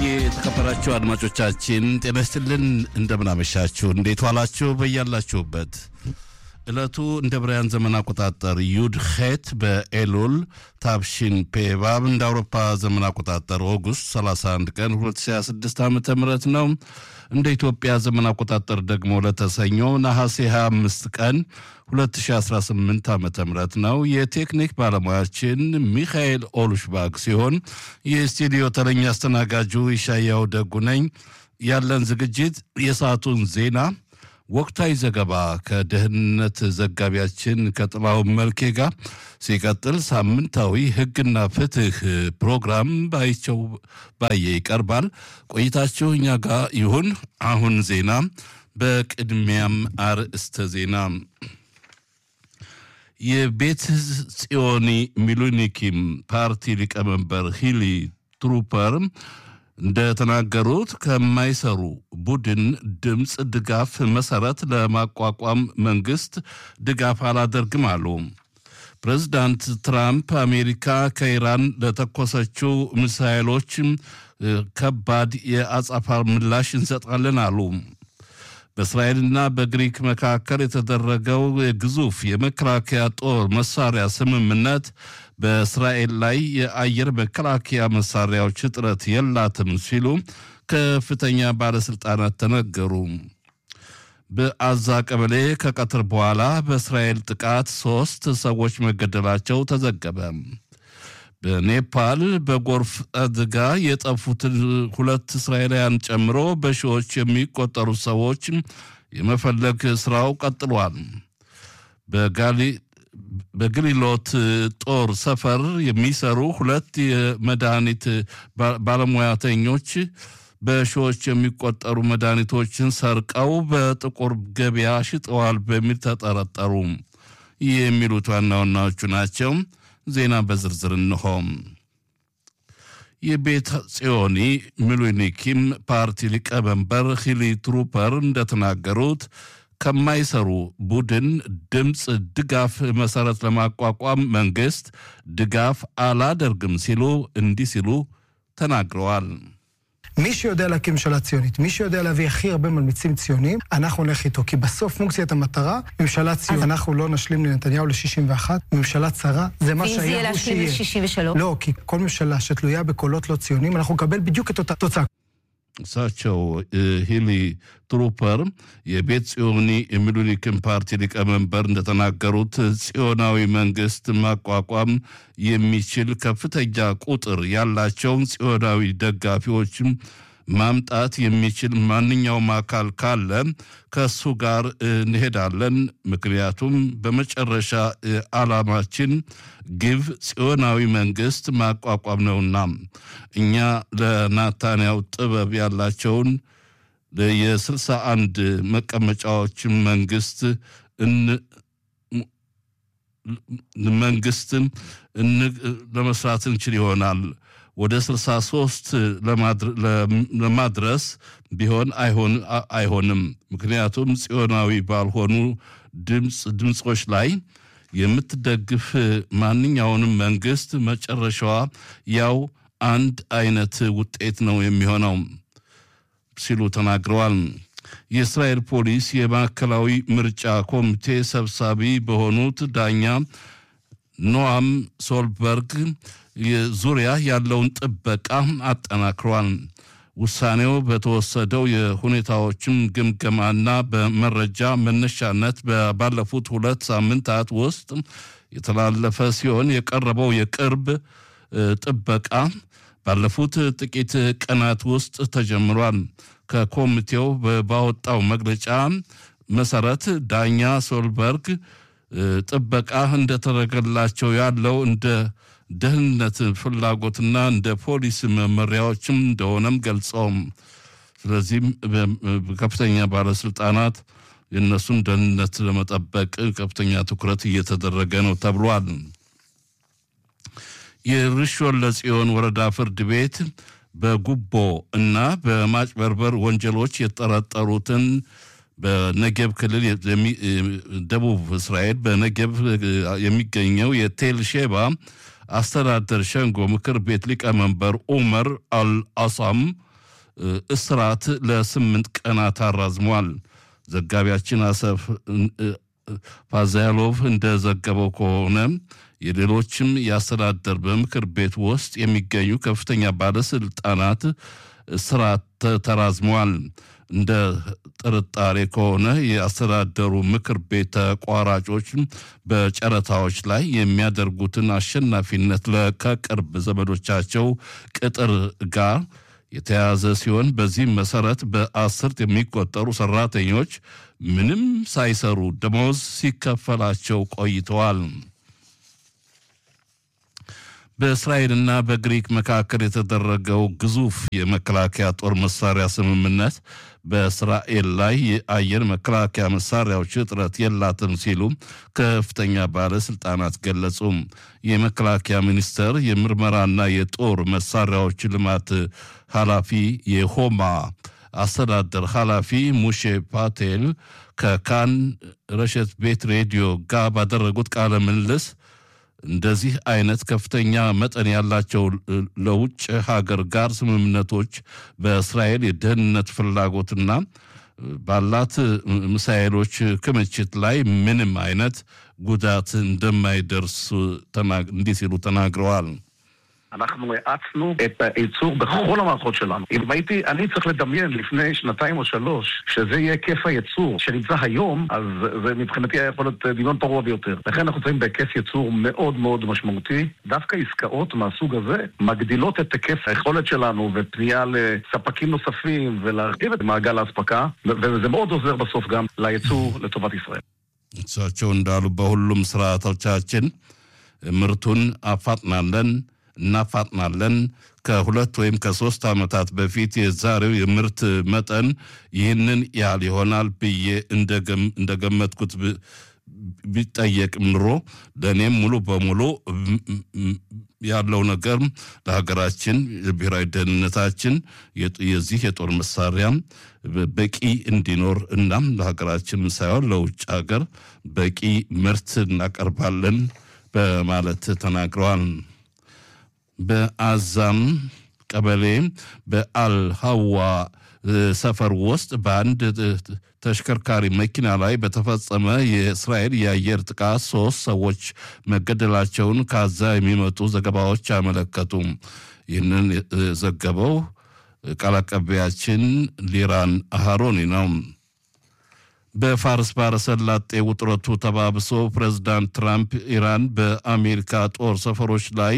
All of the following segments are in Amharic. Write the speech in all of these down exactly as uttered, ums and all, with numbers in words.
የተከበራችሁ አድማጮቻችን ጤና ይስጥልን እንደምን አመሻችሁ እንዴት ዋላችሁ በያላችሁበት እለቱ እንደ ብራያን ዘመን አቆጣጠር ዩድ ኸት በኤሉል ታብሺን ፔቫብ እንደ አውሮፓ ዘመን አቆጣጠር ኦገስት ሰላሳ አንድ ቀን ሁለት ሺህ ሃያ ስድስት ዓመተ ምህረት ነው እንደ ኢትዮጵያ ዘመን አቆጣጠር ደግሞ ለተሰኞ ነሐሴ ሃያ አምስት ቀን ሁለት ሺህ አስራ ስምንት ዓመተ ምህረት ነው የቴክኒክ ባለሙያችን ሚካኤል ኦሉሽባግ ሲሆን የስቱዲዮ ተረኛ አስተናጋጁ ይሻያው ደጉ ነኝ ያለን ዝግጅት የሰዓቱን ዜና ወቅታዊ ዘገባ ከደህንነት ዘጋቢያችን ከጥላው መልኬ ጋር ሲቀጥል ሳምንታዊ ህግና ፍትህ ፕሮግራም ባይቸው ባየ ይቀርባል ቆይታችሁ እኛ ጋር ይሁን አሁን ዜና በቅድሚያም አርዕስተ ዜና የቤት ጽዮኒ ሚሉኒኪም ፓርቲ ሊቀመንበር ሂሊ ትሩፐር እንደተናገሩት ከማይሰሩ ቡድን ድምጽ ድጋፍ መሰረት ለማቋቋም መንግስት ድጋፍ አላደርግም አሉ። ፕሬዝዳንት ትራምፕ አሜሪካ ከኢራን ለተኮሰችው ሚሳኤሎች ከባድ የአጸፋ ምላሽ እንሰጣለን አሉ። በእስራኤልና በግሪክ መካከል የተደረገው ግዙፍ የመከላከያ ጦር መሳሪያ ስምምነት በእስራኤል ላይ የአየር መከላከያ መሳሪያዎች እጥረት የላትም ሲሉ ከፍተኛ ባለስልጣናት ተነገሩ። በአዛ ቀበሌ ከቀትር በኋላ በእስራኤል ጥቃት ሶስት ሰዎች መገደላቸው ተዘገበ። በኔፓል በጎርፍ አደጋ የጠፉት ሁለት እስራኤላውያን ጨምሮ በሺዎች የሚቆጠሩ ሰዎች የመፈለግ ስራው ቀጥሏል። በጋሊ በግሊሎት ጦር ሰፈር የሚሰሩ ሁለት የመድኃኒት ባለሙያተኞች በሺዎች የሚቆጠሩ መድኃኒቶችን ሰርቀው በጥቁር ገበያ ሽጠዋል በሚል ተጠረጠሩ። የሚሉት ዋና ዋናዎቹ ናቸው። ዜና በዝርዝር እንሆ። የቤት ጽዮኒ ሚሉኒኪም ፓርቲ ሊቀመንበር ሂሊ ትሩፐር እንደተናገሩት ከማይሰሩ ቡድን ድምጽ ድጋፍ መሰረት ለማቋቋም መንግስት ድጋፍ አላደርግም ሲሉ እንዲህ ሲሉ ተናግረዋል። מי שיודע להקים ממשלה ציונית, מי שיודע להביא הכי הרבה מלמיצים ציוניים, אנחנו נלך איתו, כי בסוף פונקציית המטרה, ממשלה ציונית. אנחנו לא נשלים לנתניהו ל-שישים ואחת, ממשלה צרה, זה מה שהיה הוא שיהיה. ואם זה יהיה להשלים ל-שישים ושלוש? לא, כי כל ממשלה שתלויה בקולות לא ציוניים, אנחנו נקבל בדיוק את אותה תוצאה. እሳቸው ሂሊ ትሩፐር የቤት ጽዮኒ የሚሉኒክን ፓርቲ ሊቀመንበር እንደተናገሩት ጽዮናዊ መንግስት ማቋቋም የሚችል ከፍተኛ ቁጥር ያላቸውን ጽዮናዊ ደጋፊዎችም ማምጣት የሚችል ማንኛውም አካል ካለ ከሱ ጋር እንሄዳለን ምክንያቱም በመጨረሻ ዓላማችን ግብ ጽዮናዊ መንግስት ማቋቋም ነውና እኛ ለናታንያው ጥበብ ያላቸውን የስልሳ አንድ መቀመጫዎች መንግስት እን መንግስት ለመስራት እንችል ይሆናል ወደ ስልሳ ሶስት ለማድረስ ቢሆን አይሆን አይሆንም ምክንያቱም ጽዮናዊ ባልሆኑ ድምጽ ድምጾች ላይ የምትደግፍ ማንኛውንም መንግስት መጨረሻዋ ያው አንድ አይነት ውጤት ነው የሚሆነው ሲሉ ተናግረዋል። የእስራኤል ፖሊስ የማዕከላዊ ምርጫ ኮሚቴ ሰብሳቢ በሆኑት ዳኛ ኖአም ሶልበርግ የዙሪያ ያለውን ጥበቃ አጠናክሯል። ውሳኔው በተወሰደው የሁኔታዎችም ግምገማና በመረጃ መነሻነት ባለፉት ሁለት ሳምንታት ውስጥ የተላለፈ ሲሆን የቀረበው የቅርብ ጥበቃ ባለፉት ጥቂት ቀናት ውስጥ ተጀምሯል። ከኮሚቴው ባወጣው መግለጫ መሰረት ዳኛ ሶልበርግ ጥበቃ እንደተደረገላቸው ያለው እንደ ደህንነት ፍላጎትና እንደ ፖሊስ መመሪያዎችም እንደሆነም ገልጸው ስለዚህም ከፍተኛ ባለስልጣናት የነሱን ደህንነት ለመጠበቅ ከፍተኛ ትኩረት እየተደረገ ነው ተብሏል። የርሾን ለጽዮን ወረዳ ፍርድ ቤት በጉቦ እና በማጭበርበር ወንጀሎች የተጠረጠሩትን በነገብ ክልል ደቡብ እስራኤል በነገብ የሚገኘው የቴል ሼባ አስተዳደር ሸንጎ ምክር ቤት ሊቀመንበር ኡመር አልአሳም እስራት ለስምንት ቀናት አራዝሟል። ዘጋቢያችን አሰፍ ፓዛያሎቭ እንደዘገበው ከሆነ የሌሎችም ያስተዳደር በምክር ቤት ውስጥ የሚገኙ ከፍተኛ ባለስልጣናት እስራት ተራዝሟል። እንደ ጥርጣሬ ከሆነ የአስተዳደሩ ምክር ቤት ተቋራጮች በጨረታዎች ላይ የሚያደርጉትን አሸናፊነት ከቅርብ ዘመዶቻቸው ቅጥር ጋር የተያዘ ሲሆን በዚህም መሰረት በአስርት የሚቆጠሩ ሰራተኞች ምንም ሳይሰሩ ደሞዝ ሲከፈላቸው ቆይተዋል። በእስራኤልና በግሪክ መካከል የተደረገው ግዙፍ የመከላከያ ጦር መሳሪያ ስምምነት በእስራኤል ላይ የአየር መከላከያ መሳሪያዎች እጥረት የላትም ሲሉ ከፍተኛ ባለስልጣናት ገለጹ። የመከላከያ ሚኒስቴር የምርመራና የጦር መሳሪያዎች ልማት ኃላፊ የሆማ አስተዳደር ኃላፊ ሙሼ ፓቴል ከካን ረሸት ቤት ሬዲዮ ጋር ባደረጉት ቃለ ምልልስ እንደዚህ አይነት ከፍተኛ መጠን ያላቸው ለውጭ ሀገር ጋር ስምምነቶች በእስራኤል የደህንነት ፍላጎትና ባላት ሚሳኤሎች ክምችት ላይ ምንም አይነት ጉዳት እንደማይደርስ እንዲህ ሲሉ ተናግረዋል። אנחנו האצנו את הייצור בכל המערכות שלנו. אם הייתי, אני צריך לדמיין לפני שנתיים או שלוש, שזה יהיה היקף הייצור שנמצא היום, אז זה מבחינתי היה יכול להיות דמיון פרוע ביותר. לכן אנחנו צריכים בהיקף ייצור מאוד מאוד משמעותי. דווקא עסקאות מהסוג הזה מגדילות את היקף היכולת שלנו ופנייה לספקים נוספים ולהרחיב את מעגל ההספקה, וזה מאוד עוזר בסוף גם לייצור לטובת ישראל. እሳቸው እንዳሉ በሁሉም ስርዓቶቻችን ምርቱን አፋጥናለን እናፋጥናለን። ከሁለት ወይም ከሶስት ዓመታት በፊት የዛሬው የምርት መጠን ይህንን ያህል ይሆናል ብዬ እንደገመትኩት ቢጠየቅ ምሮ ለኔም ሙሉ በሙሉ ያለው ነገር ለሀገራችን ብሔራዊ ደህንነታችን የዚህ የጦር መሳሪያ በቂ እንዲኖር እናም ለሀገራችን ሳይሆን ለውጭ ሀገር በቂ ምርት እናቀርባለን በማለት ተናግረዋል። በአዛም ቀበሌ በአልሃዋ ሰፈር ውስጥ በአንድ ተሽከርካሪ መኪና ላይ በተፈጸመ የእስራኤል የአየር ጥቃት ሶስት ሰዎች መገደላቸውን ካዛ የሚመጡ ዘገባዎች አመለከቱ። ይህንን ዘገበው ቃል አቀባያችን ሊራን አሃሮኒ ነው። በፋርስ ባህረ ሰላጤ ውጥረቱ ተባብሶ ፕሬዝዳንት ትራምፕ ኢራን በአሜሪካ ጦር ሰፈሮች ላይ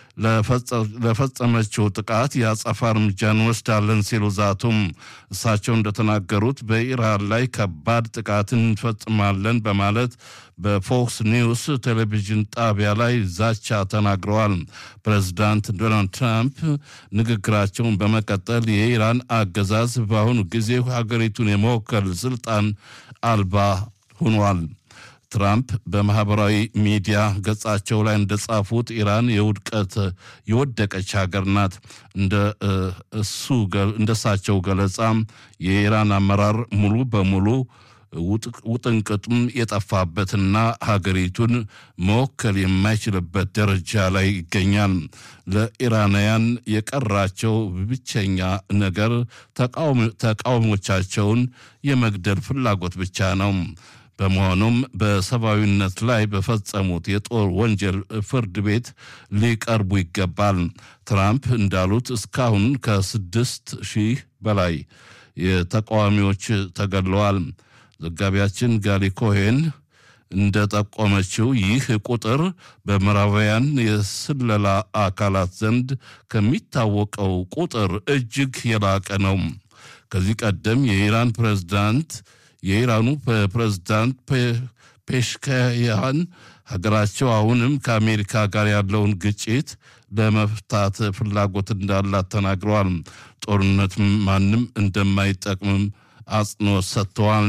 ለፈጸመችው ጥቃት የአጸፋ እርምጃ እንወስዳለን ሲሉ ዛቱም። እሳቸው እንደተናገሩት በኢራን ላይ ከባድ ጥቃት እንፈጽማለን በማለት በፎክስ ኒውስ ቴሌቪዥን ጣቢያ ላይ ዛቻ ተናግረዋል። ፕሬዝዳንት ዶናልድ ትራምፕ ንግግራቸውን በመቀጠል የኢራን አገዛዝ በአሁኑ ጊዜ ሀገሪቱን የመወከል ስልጣን አልባ ሆኗል። ትራምፕ በማህበራዊ ሚዲያ ገጻቸው ላይ እንደጻፉት ኢራን የውድቀት የወደቀች ሀገር ናት። እንደ እሱ እንደሳቸው ገለጻ የኢራን አመራር ሙሉ በሙሉ ውጥንቅጥም የጠፋበትና ሀገሪቱን መወከል የማይችልበት ደረጃ ላይ ይገኛል። ለኢራናውያን የቀራቸው ብቸኛ ነገር ተቃዋሚዎቻቸውን የመግደል ፍላጎት ብቻ ነው። በመሆኑም በሰብአዊነት ላይ በፈጸሙት የጦር ወንጀል ፍርድ ቤት ሊቀርቡ ይገባል። ትራምፕ እንዳሉት እስካሁን ከስድስት ሺህ በላይ የተቃዋሚዎች ተገድለዋል። ዘጋቢያችን ጋሊ ኮሄን እንደጠቆመችው ይህ ቁጥር በምዕራባውያን የስለላ አካላት ዘንድ ከሚታወቀው ቁጥር እጅግ የላቀ ነው። ከዚህ ቀደም የኢራን ፕሬዝዳንት የኢራኑ ፕሬዝዳንት ፔሽካያን ሀገራቸው አሁንም ከአሜሪካ ጋር ያለውን ግጭት ለመፍታት ፍላጎት እንዳላት ተናግረዋል። ጦርነት ማንም እንደማይጠቅምም አጽንኦት ሰጥተዋል።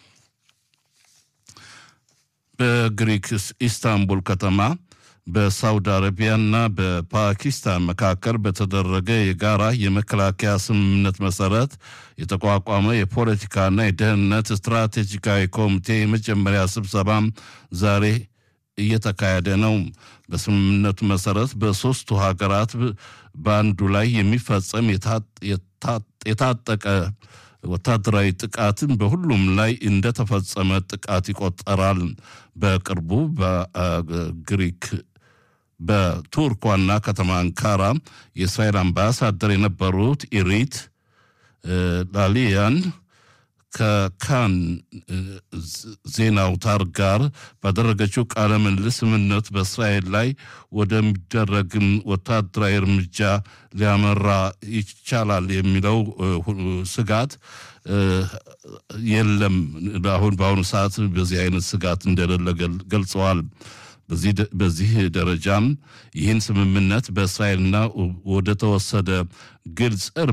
በግሪክ ኢስታንቡል ከተማ በሳውዲ አረቢያና በፓኪስታን መካከል በተደረገ የጋራ የመከላከያ ስምምነት መሰረት የተቋቋመ የፖለቲካና የደህንነት ስትራቴጂካዊ ኮሚቴ የመጀመሪያ ስብሰባ ዛሬ እየተካሄደ ነው። በስምምነቱ መሰረት በሶስቱ ሀገራት በአንዱ ላይ የሚፈጸም የታጠቀ ወታደራዊ ጥቃትን በሁሉም ላይ እንደተፈጸመ ጥቃት ይቆጠራል። በቅርቡ በግሪክ በቱርክ ዋና ከተማ አንካራ የእስራኤል አምባሳደር የነበሩት ኢሪት ላሊያን ከካን ዜና አውታር ጋር ባደረገችው ቃለ ምልልስ ስምምነት በእስራኤል ላይ ወደሚደረግም ወታደራዊ እርምጃ ሊያመራ ይቻላል የሚለው ስጋት የለም። አሁን በአሁኑ ሰዓት በዚህ አይነት ስጋት እንደሌለ ገልጸዋል። በዚህ በዚህ ደረጃም ይህን ስምምነት በእስራኤልና ወደ ተወሰደ ግልጽ